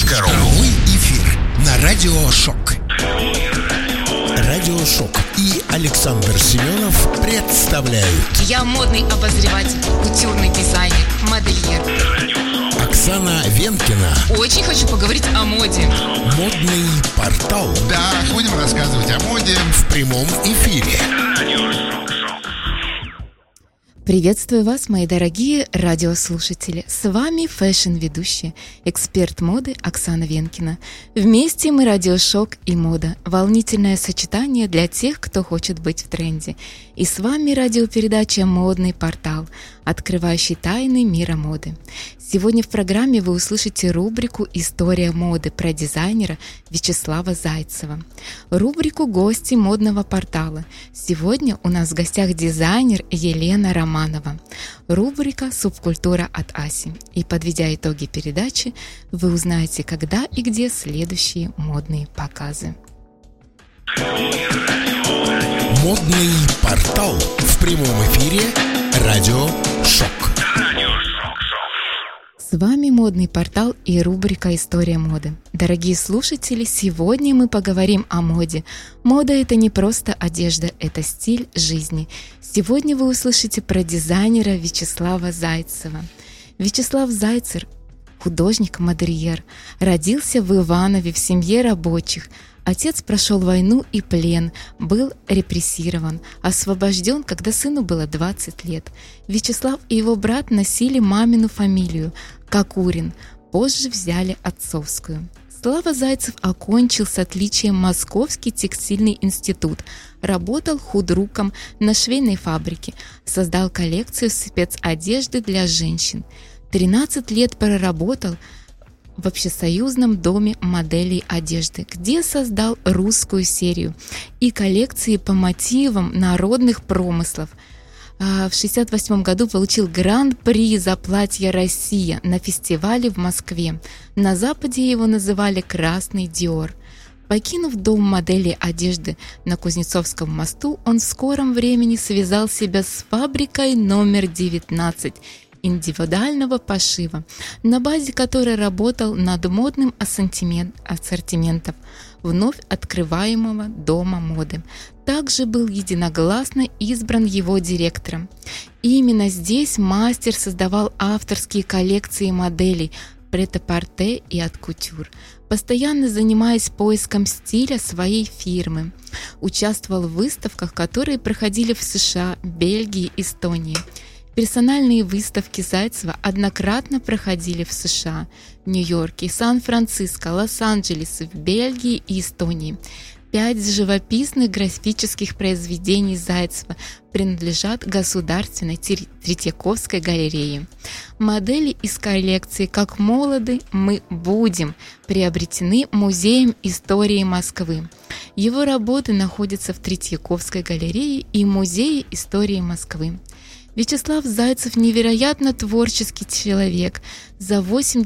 Прямой эфир на Радио Шок. Радио Шок и Александр Семенов представляют. Я модный обозреватель, кутюрный дизайнер, модельер. Оксана Венкина. Очень хочу поговорить о моде. Модный портал. Да, будем рассказывать о моде В прямом эфире. Приветствую вас, мои дорогие радиослушатели. С вами фэшн-ведущая, эксперт моды Оксана Венкина. Вместе мы радиошок и мода. Волнительное сочетание для тех, кто хочет быть в тренде. И с вами радиопередача «Модный портал», открывающий тайны мира моды. Сегодня в программе вы услышите рубрику «История моды» про дизайнера Вячеслава Зайцева. Рубрику «Гости модного портала». Сегодня у нас в гостях дизайнер Елена Романова. Рубрика «Субкультура от Аси». И подведя итоги передачи, вы узнаете, когда и где следующие модные показы. Модный портал в прямом эфире Радио Шок. С вами модный портал и рубрика «История моды». Дорогие слушатели, сегодня мы поговорим о моде. Мода – это не просто одежда, это стиль жизни. Сегодня вы услышите про дизайнера Вячеслава Зайцева. Вячеслав Зайцев – художник-модельер. Родился в Иванове в семье рабочих. Отец прошел войну и плен, был репрессирован, освобожден, когда сыну было 20 лет. Вячеслав и его брат носили мамину фамилию – Кокурин, позже взяли отцовскую. Слава Зайцев окончил с отличием Московский текстильный институт, работал худруком на швейной фабрике, создал коллекцию спецодежды для женщин. 13 лет проработал в Общесоюзном доме моделей одежды, где создал русскую серию и коллекции по мотивам народных промыслов. В 1968 году получил гран-при за платье «Россия» на фестивале в Москве. На Западе его называли «Красный Диор». Покинув дом моделей одежды на Кузнецовском мосту, он в скором времени связал себя с фабрикой номер 19 индивидуального пошива, на базе которой работал над модным ассортиментом вновь открываемого дома моды. Также был единогласно избран его директором. И именно здесь мастер создавал авторские коллекции моделей прет-а-порте и от кутюр, постоянно занимаясь поиском стиля своей фирмы. Участвовал в выставках, которые проходили в США, Бельгии, Эстонии. Персональные выставки Зайцева однократно проходили в США, Нью-Йорке, Сан-Франциско, Лос-Анджелесе, в Бельгии и Эстонии. 5 живописных графических произведений Зайцева принадлежат Государственной Третьяковской галерее. Модели из коллекции «Как молоды мы будем» приобретены Музеем истории Москвы. Его работы находятся в Третьяковской галерее и Музее истории Москвы. Вячеслав Зайцев – невероятно творческий человек. За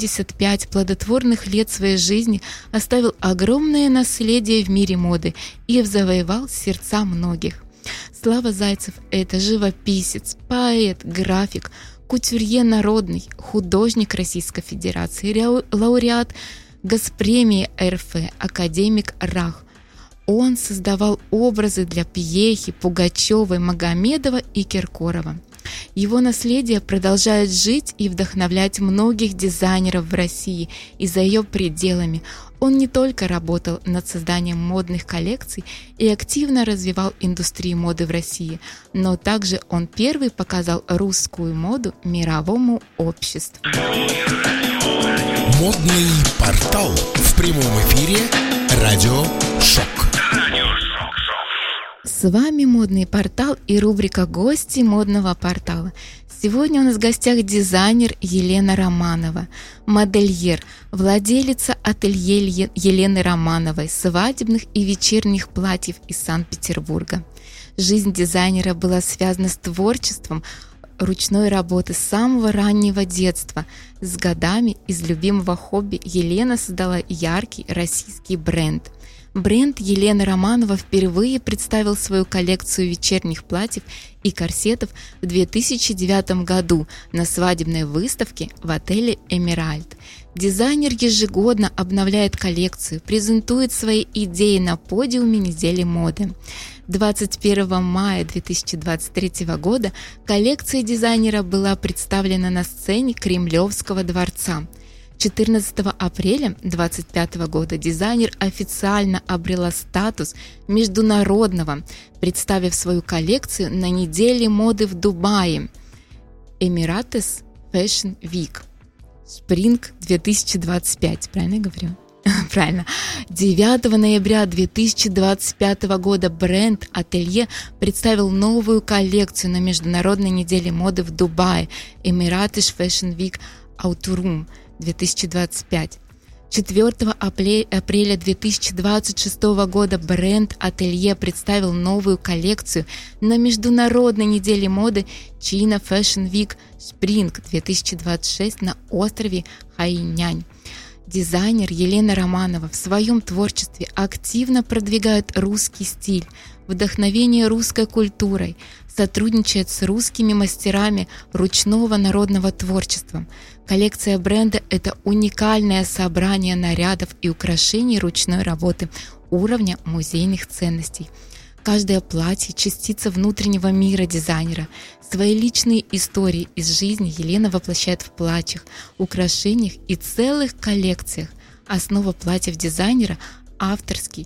85 плодотворных лет своей жизни оставил огромное наследие в мире моды и завоевал сердца многих. Слава Зайцев – это живописец, поэт, график, кутюрье народный, художник Российской Федерации, лауреат Госпремии РФ, академик РАХ. Он создавал образы для Пьехи, Пугачевой, Магомедова и Киркорова. Его наследие продолжает жить и вдохновлять многих дизайнеров в России и за ее пределами. Он не только работал над созданием модных коллекций и активно развивал индустрию моды в России, но также он первый показал русскую моду мировому обществу. Модный портал в прямом эфире Радио Шок. С вами модный портал и рубрика «Гости модного портала». Сегодня у нас в гостях дизайнер Елена Романова, модельер, владелица ателье Елены Романовой, свадебных и вечерних платьев из Санкт-Петербурга. Жизнь дизайнера была связана с творчеством, ручной работы с самого раннего детства. С годами из любимого хобби Елена создала яркий российский бренд. Бренд Елены Романова впервые представил свою коллекцию вечерних платьев и корсетов в 2009 году на свадебной выставке в отеле «Эмеральд». Дизайнер ежегодно обновляет коллекцию, презентует свои идеи на подиуме недели моды. 21 мая 2023 года коллекция дизайнера была представлена на сцене Кремлевского дворца. 14 апреля 2025 года дизайнер официально обрела статус международного, представив свою коллекцию на неделе моды в Дубае Emirates Fashion Week Spring 2025. Правильно я говорю? Правильно. 9 ноября 2025 года бренд Atelier представил новую коллекцию на международной неделе моды в Дубае Emirates Fashion Week Autumn 2025. 4 апреля 2026 года бренд Atelier представил новую коллекцию на международной неделе моды China Fashion Week Spring 2026 на острове Хайнань. Дизайнер Елена Романова в своем творчестве активно продвигает русский стиль, вдохновение русской культурой, сотрудничает с русскими мастерами ручного народного творчества. Коллекция бренда – это уникальное собрание нарядов и украшений ручной работы уровня музейных ценностей. Каждое платье – частица внутреннего мира дизайнера. Свои личные истории из жизни Елена воплощает в платьях, украшениях и целых коллекциях. Основа платьев дизайнера – авторский,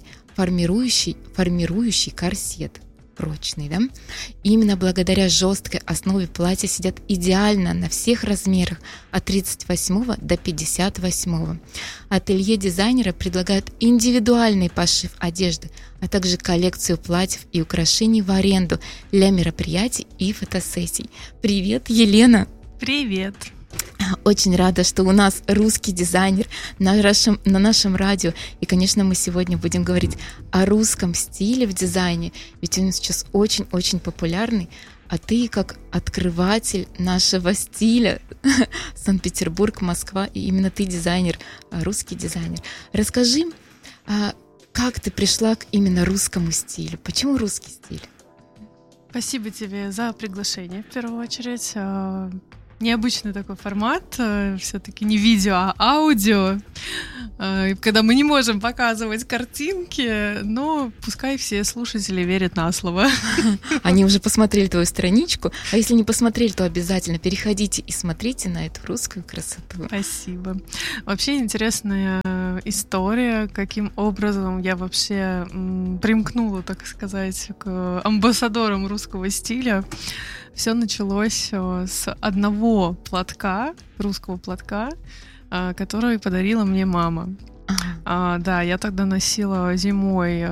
формирующий корсет. Прочный, да? Именно благодаря жесткой основе платья сидят идеально на всех размерах от 38 до 58. Ателье дизайнера предлагает индивидуальный пошив одежды, а также коллекцию платьев и украшений в аренду для мероприятий и фотосессий. Привет, Елена! Привет! Очень рада, что у нас русский дизайнер на нашем радио. И, конечно, мы сегодня будем говорить о русском стиле в дизайне, ведь он сейчас очень-очень популярный. А ты, как открыватель нашего стиля, Санкт-Петербург, Москва, и именно ты дизайнер, русский дизайнер. Расскажи, как ты пришла к именно русскому стилю? Почему русский стиль? Спасибо тебе за приглашение, в первую очередь. Необычный такой формат, все-таки не видео, а аудио, когда мы не можем показывать картинки, но пускай все слушатели верят на слово. Они уже посмотрели твою страничку, а если не посмотрели, то обязательно переходите и смотрите на эту русскую красоту. Спасибо. Вообще интересная история, каким образом я вообще примкнула, так сказать, к амбассадорам русского стиля. Все началось с одного платка, русского платка, который подарила мне мама. Да, я тогда носила зимой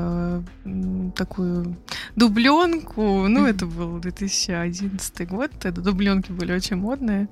такую дубленку, это был 2011 год, тогда дубленки были очень модные,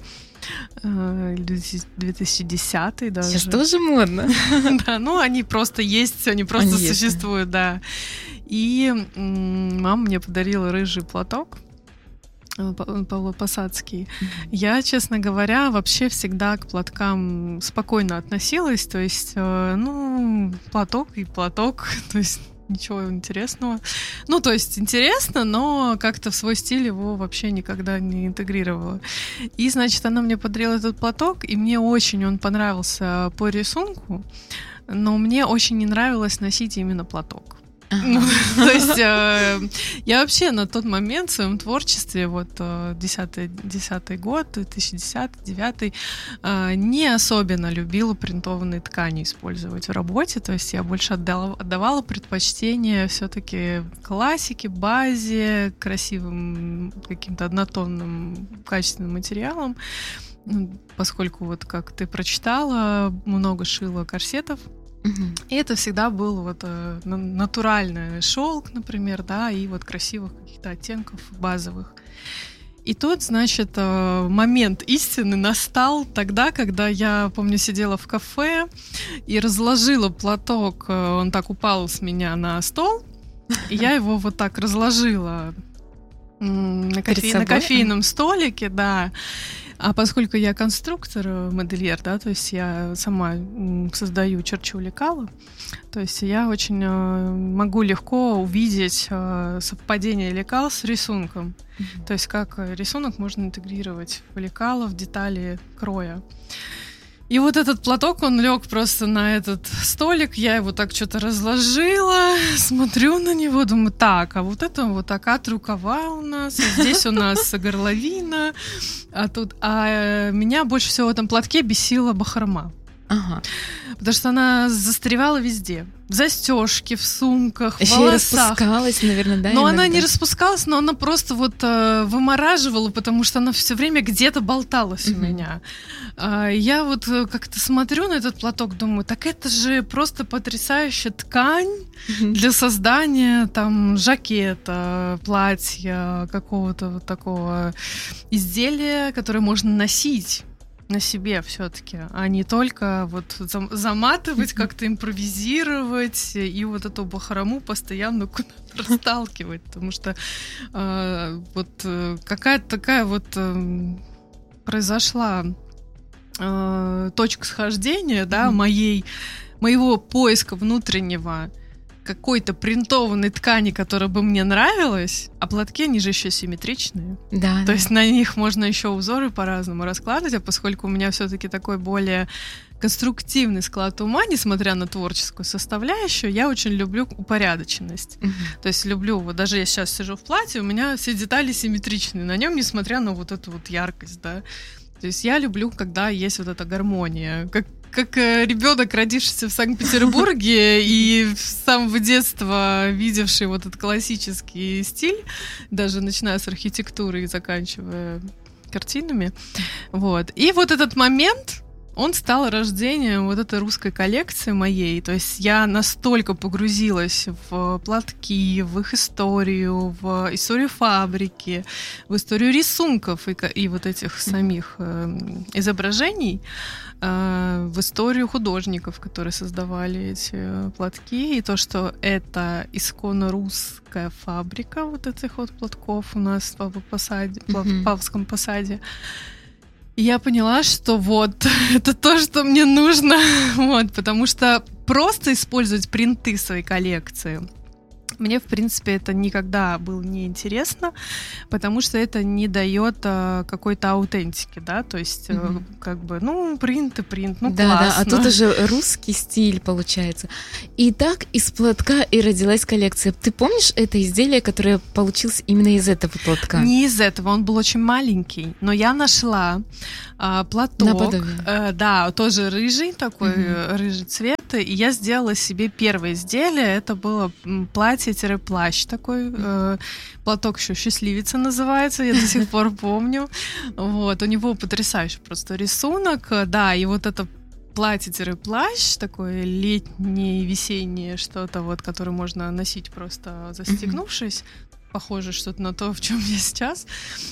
2010 даже. Сейчас тоже модно. Да, они просто есть, они просто существуют, да. И мама мне подарила рыжий платок, Павло-Посадский. Я, честно говоря, вообще всегда к платкам спокойно относилась, то есть, платок и платок, то есть ничего интересного. То есть интересно, но как-то в свой стиль его вообще никогда не интегрировала. И, значит, она мне подарила этот платок, и мне очень он понравился по рисунку, но мне очень не нравилось носить именно платок. То есть я вообще на тот момент в своем творчестве, 2010 год, 2010-2009, не особенно любила принтованные ткани использовать в работе, то есть я больше отдавала предпочтение все-таки классике, базе, красивым каким-то однотонным качественным материалам, поскольку, как ты прочитала, много шила корсетов. И это всегда был натуральный шелк, например, да, и красивых каких-то оттенков базовых. И тут, значит, момент истины настал тогда, когда я, помню, сидела в кафе и разложила платок, он так упал с меня на стол, и я его вот так разложила на кофейном столике, да. А поскольку я конструктор, модельер, да, то есть я сама черчу лекала, то есть я очень могу легко увидеть совпадение лекал с рисунком. То есть как рисунок можно интегрировать в лекало, в детали кроя. И вот этот платок, он лег просто на этот столик, я его так что-то разложила, смотрю на него, думаю, так, а вот это вот окат рукава у нас, а здесь у нас горловина, а меня больше всего в этом платке бесила бахрома. Ага. Потому что она застревала везде. В застежке, в сумках, еще в волосах. И распускалась, наверное, да? Но иногда? она не распускалась, но она просто вот вымораживала, потому что она все время где-то болталась у меня. Я вот как-то смотрю на этот платок, думаю, так это же просто потрясающая ткань для создания там жакета, платья, какого-то вот такого изделия, которое можно носить на себе все-таки, а не только вот заматывать, как-то импровизировать и вот эту бахрому постоянно куда-то расталкивать, потому что вот какая-то такая вот произошла точка схождения, да, моего поиска внутреннего какой-то принтованной ткани, которая бы мне нравилась, а платки, они же еще симметричные. Да. То есть на них можно еще узоры по-разному раскладывать, а поскольку у меня все-таки такой более конструктивный склад ума, несмотря на творческую составляющую, я очень люблю упорядоченность. То есть люблю, вот даже я сейчас сижу в платье, у меня все детали симметричные на нем, несмотря на вот эту вот яркость, да. То есть я люблю, когда есть вот эта гармония, как ребенок, родившийся в Санкт-Петербурге и с самого детства видевший вот этот классический стиль, даже начиная с архитектуры и заканчивая картинами. Вот. И вот этот момент, он стал рождением вот этой русской коллекции моей. То есть я настолько погрузилась в платки, в их историю, в историю фабрики, в историю рисунков и вот этих самих изображений, в историю художников, которые создавали эти платки, и то, что это исконно русская фабрика вот этих вот платков у нас в Павловском посаде. И я поняла, что вот, это то, что мне нужно, вот, потому что просто использовать принты своей коллекции мне, в принципе, это никогда было не интересно, потому что это не дает какой-то аутентики, да, то есть как бы, ну, принт и принт, ну, да, классно. Да, а тут уже русский стиль получается. И так из платка и родилась коллекция. Ты помнишь это изделие, которое получилось именно из этого платка? Не из этого, он был очень маленький, но я нашла платок, да, тоже рыжий, такой рыжий цвет, и я сделала себе первое изделие, это было платье-плащ такой, платок еще «Счастливица» называется, я до сих пор помню, вот, у него потрясающий просто рисунок, да, и вот это платье-плащ, такое летнее, весеннее что-то, вот, которое можно носить просто застегнувшись, похоже что-то на то, в чем я сейчас.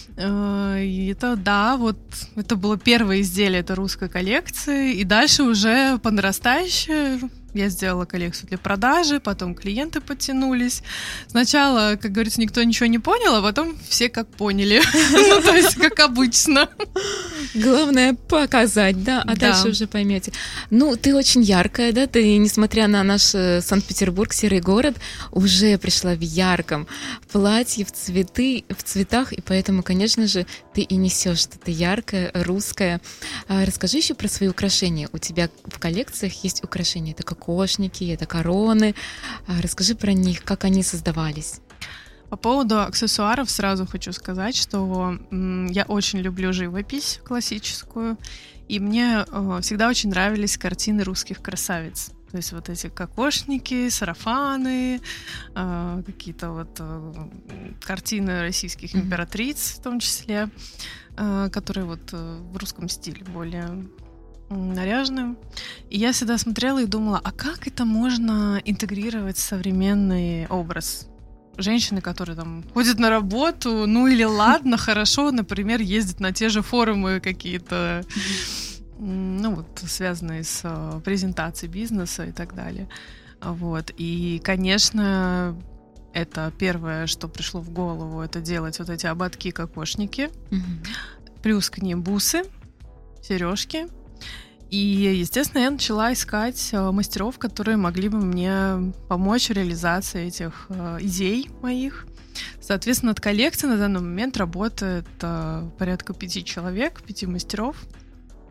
И это, да, вот это было первое изделие этой русской коллекции. И дальше уже по нарастающей я сделала коллекцию для продажи, потом клиенты подтянулись. Сначала, как говорится, никто ничего не понял, а потом все как поняли. Ну, то есть, как обычно. Главное показать, да, а дальше уже поймете. Ну, ты очень яркая, да, ты, несмотря на наш Санкт-Петербург, серый город, уже пришла в ярком платье, в цветах, и поэтому, конечно же, ты и несешь, что ты яркая, русская. Расскажи еще про свои украшения. У тебя в коллекциях есть украшения, это кокошники, это короны. Расскажи про них, как они создавались. По поводу аксессуаров сразу хочу сказать, что я очень люблю живопись классическую, и мне всегда очень нравились картины русских красавиц. То есть вот эти кокошники, сарафаны, какие-то вот картины российских императриц в том числе, которые вот в русском стиле более наряженные. И я всегда смотрела и думала, а как это можно интегрировать в современный образ? Женщины, которые там ходят на работу, ну или ладно, хорошо, например, ездят на те же форумы какие-то, ну вот, связанные с презентацией бизнеса и так далее. Вот. И, конечно, это первое, что пришло в голову, это делать вот эти ободки-кокошники, плюс к ним бусы, сережки. И, естественно, я начала искать мастеров, которые могли бы мне помочь в реализации этих идей моих. Соответственно, над коллекцией на данный момент работает порядка 5 человек, 5 мастеров.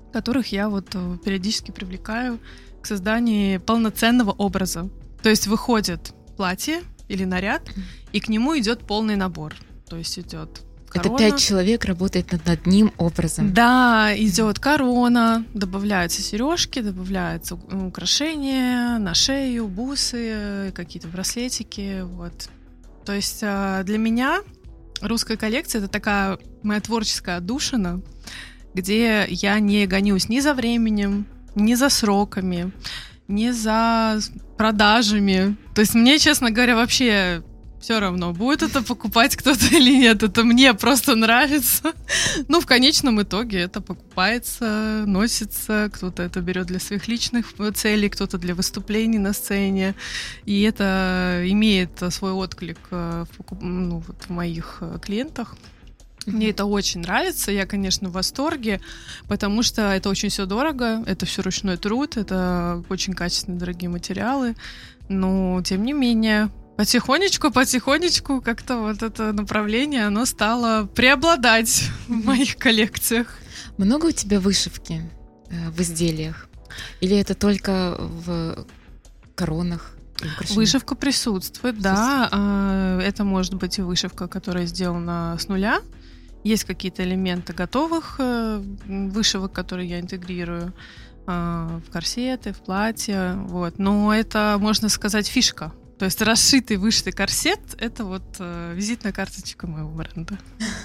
которых я вот периодически привлекаю к созданию полноценного образа. То есть выходит платье или наряд, и к нему идет полный набор. То есть идет корона. Это 5 человек работает над одним образом. Да, идет корона, добавляются сережки, добавляются украшения на шею, бусы, какие-то браслетики. Вот. То есть для меня русская коллекция — это такая моя творческая отдушина, где я не гонюсь ни за временем, ни за сроками, ни за продажами. То есть мне, честно говоря, вообще все равно, будет это покупать кто-то или нет. Это мне просто нравится. Ну, в конечном итоге это покупается, носится. Кто-то это берет для своих личных целей, кто-то для выступлений на сцене. И это имеет свой отклик в моих клиентах. Мне это очень нравится, я, конечно, в восторге, потому что это очень все дорого, это все ручной труд, это очень качественные, дорогие материалы, но, тем не менее, потихонечку как-то вот это направление, оно стало преобладать в моих коллекциях. Много у тебя вышивки в изделиях? Или это только в коронах? Вышивка присутствует, да. Это может быть и вышивка, которая сделана с нуля. Есть какие-то элементы готовых вышивок, которые я интегрирую в корсеты, в платья. Вот. Но это, можно сказать, фишка. То есть расшитый, вышитый корсет — это вот визитная карточка моего бренда.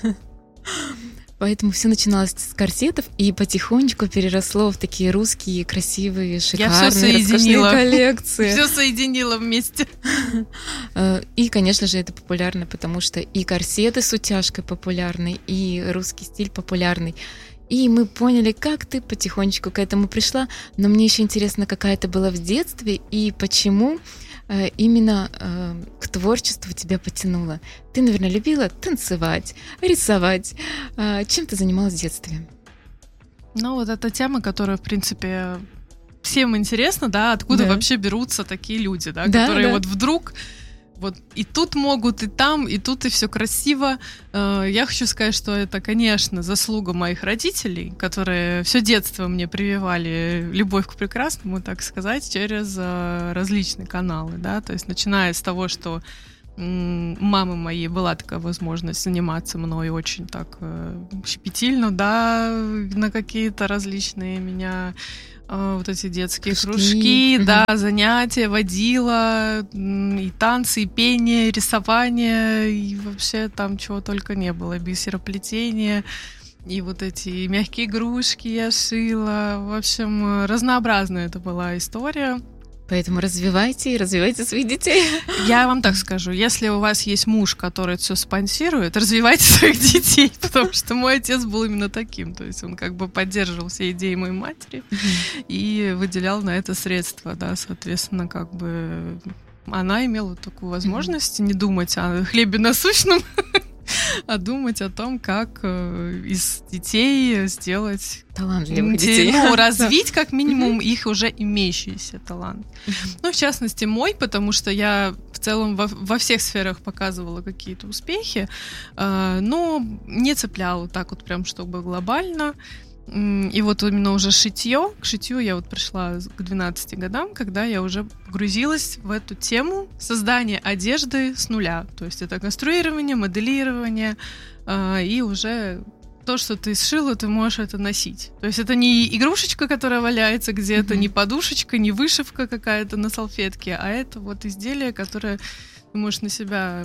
Поэтому все начиналось с корсетов и потихонечку переросло в такие русские, красивые, шикарные, роскошные коллекции. Все соединила вместе. И, конечно же, это популярно, потому что и корсеты с утяжкой популярны, и русский стиль популярный. И мы поняли, как ты потихонечку к этому пришла. Но мне еще интересно, какая ты была в детстве и почему именно к творчеству тебя потянуло. Ты, наверное, любила танцевать, рисовать. Чем ты занималась в детстве? Ну, вот эта тема, которая, в принципе, всем интересна, да, откуда вообще берутся такие люди, да, которые вот вдруг вот и тут могут, и там, и тут, и все красиво. Я хочу сказать, что это, конечно, заслуга моих родителей, которые все детство мне прививали любовь к прекрасному, так сказать, через различные каналы, да, то есть начиная с того, что у мамы моей была такая возможность заниматься мной очень так щепетильно, да, на какие-то различные меня вот эти детские кружки, да, занятия водила, и танцы, и пение, и рисование, и вообще там чего только не было, бисероплетение, и вот эти мягкие игрушки я шила, в общем, разнообразная это была история. Поэтому развивайте своих детей. Я вам так скажу, если у вас есть муж, который все спонсирует, развивайте своих детей, потому что мой отец был именно таким, то есть он как бы поддерживал все идеи моей матери и выделял на это средства, да, соответственно, как бы она имела такую возможность не думать о хлебе насущном, а думать о том, как из детей сделать талантливых детей. Ну, развить как минимум их уже имеющийся талант. Ну, в частности, мой, потому что я в целом во всех сферах показывала какие-то успехи, но не цепляла так вот прям, чтобы глобально. И вот именно уже к шитью я вот пришла к 12 годам, когда я уже погрузилась в эту тему создания одежды с нуля. То есть это конструирование, моделирование, и уже то, что ты сшила, ты можешь это носить. То есть это не игрушечка, которая валяется где-то, не подушечка, не вышивка какая-то на салфетке, а это вот изделие, которое ты можешь на себя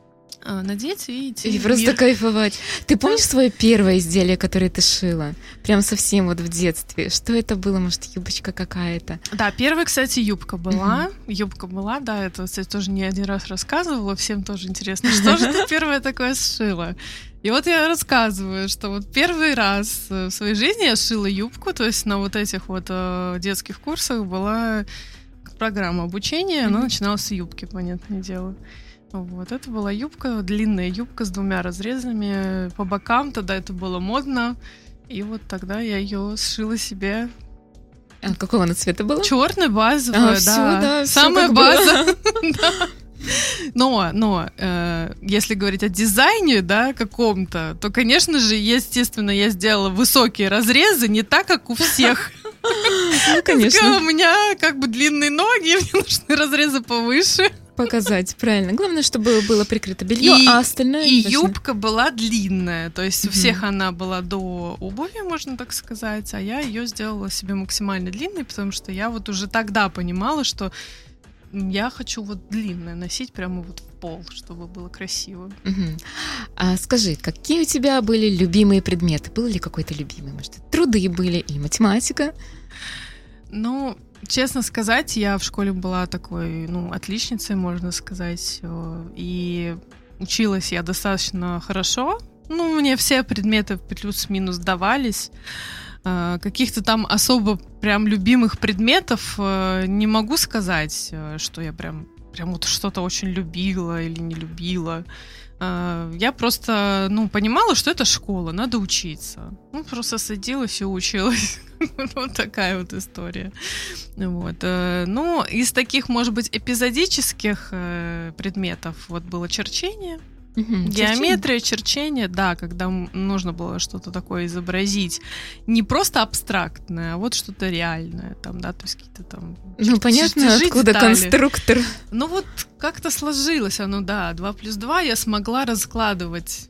надеть и идти. И просто кайфовать. Ты помнишь свое первое изделие, которое ты шила? Прям совсем вот в детстве. Что это было? Может, юбочка какая-то? Да, первая, кстати, юбка была. Юбка была, да, это, кстати, тоже не один раз рассказывала. Всем тоже интересно, что же ты первое такое сшила? И вот я рассказываю, что вот первый раз в своей жизни я шила юбку, то есть на вот этих вот детских курсах была программа обучения, она начиналась с юбки, понятное дело. Вот, это была юбка, длинная юбка с 2 разрезами по бокам, тогда это было модно, и вот тогда я ее сшила себе. А какого она цвета была? Черная, базовая, да. Самая база. Но если говорить о дизайне, да, каком-то, то, конечно же, естественно, я сделала высокие разрезы, не так, как у всех. Ну, конечно. У меня как бы длинные ноги, мне нужны разрезы повыше. Показать, правильно. Главное, чтобы было прикрыто белье, а остальное... И юбка была длинная, то есть у всех она была до обуви, можно так сказать, а я ее сделала себе максимально длинной, потому что я вот уже тогда понимала, что я хочу вот длинное носить прямо вот в пол, чтобы было красиво. А скажи, какие у тебя были любимые предметы? Был ли какой-то любимый? Может, труды были и математика? Ну, честно сказать, я в школе была такой, отличницей, можно сказать, и училась я достаточно хорошо. Мне все предметы плюс-минус давались. Каких-то там особо прям любимых предметов не могу сказать, что я прям вот что-то очень любила или не любила. Я просто, понимала, что это школа, надо учиться. Просто садилась и училась. Вот такая вот история. Вот. Из таких, может быть, эпизодических предметов вот было черчение. Геометрия, черчение, да, когда нужно было что-то такое изобразить. Не просто абстрактное, а вот что-то реальное. Там, да, то есть какие-то там... понятно, откуда детали. Конструктор. Вот как-то сложилось оно, да. 2 + 2 я смогла раскладывать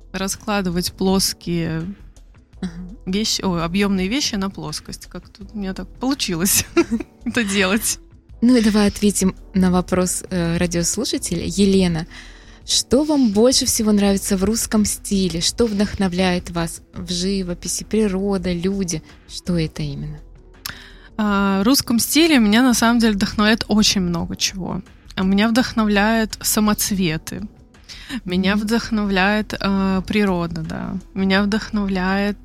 плоские вещи, объемные вещи на плоскость. Как-то у меня так получилось это делать. И давай ответим на вопрос радиослушателя. Елена, что вам больше всего нравится в русском стиле? Что вдохновляет вас в живописи, природа, люди? Что это именно? В русском стиле меня на самом деле вдохновляет очень много чего. Меня вдохновляют самоцветы. Меня вдохновляет природа, да. Меня вдохновляет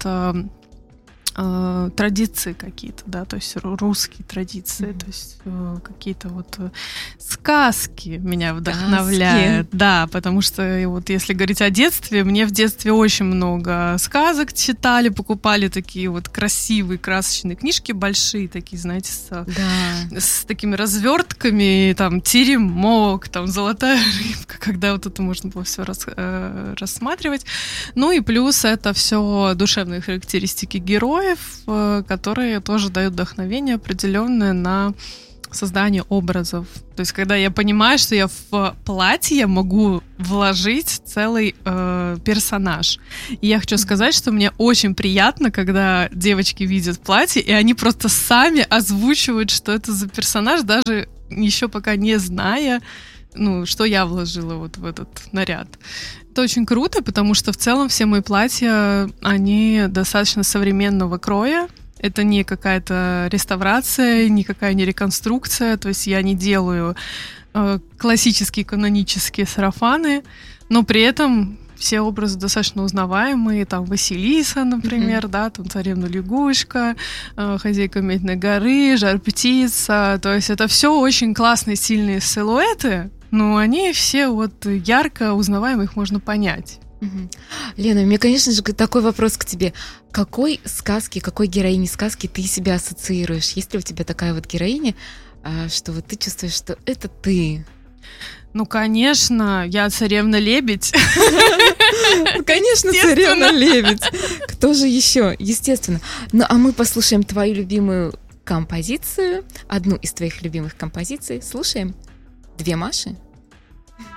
традиции какие-то, да, то есть русские традиции, то есть какие-то вот сказки меня вдохновляют, да, потому что вот если говорить о детстве, мне в детстве очень много сказок читали, покупали такие вот красивые красочные книжки большие, такие, знаете, с такими развертками, там теремок, там золотая рыбка, когда вот это можно было все рассматривать. И плюс это все душевные характеристики героев, которые тоже дают вдохновение определенное на создание образов. То есть, когда я понимаю, что я в платье могу вложить целый персонаж. И я хочу сказать, что мне очень приятно, когда девочки видят платье, и они просто сами озвучивают, что это за персонаж, даже еще пока не зная, что я вложила вот в этот наряд. Это очень круто, потому что в целом все мои платья, они достаточно современного кроя. Это не какая-то реставрация, никакая не реконструкция. То есть я не делаю классические канонические сарафаны, но при этом все образы достаточно узнаваемые. Там Василиса, например, да, там Царевна-лягушка, Хозяйка Медной горы, Жар-птица. То есть это все очень классные, сильные силуэты, но они все вот ярко узнаваемые, их можно понять. Лена, у меня, конечно же, такой вопрос к тебе. Какой сказки, какой героини сказки ты себя ассоциируешь? Есть ли у тебя такая вот героиня, что вот ты чувствуешь, что это ты? Конечно, я Царевна-лебедь. Конечно, Царевна-лебедь. Кто же еще? Естественно. А мы послушаем твою любимую композицию, одну из твоих любимых композиций. Слушаем «Две Маши».